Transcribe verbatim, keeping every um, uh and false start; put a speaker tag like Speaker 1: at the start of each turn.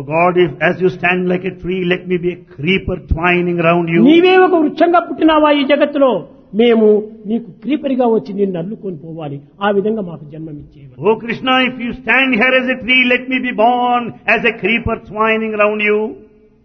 Speaker 1: Oh God, if as you stand like a tree, let me be a creeper twining around you.
Speaker 2: నీవే ఒక వృక్షంగా పుట్టినావా ఈ జగత్తులో, మేము నీకు క్రీపరిగా వచ్చి నిన్ను అల్లుకొని పోవాలి, ఆ విధంగా మాకు జన్మమిచ్చేవి.
Speaker 1: Oh Krishna, if you stand here as a tree, let me be born as a creeper twining around you.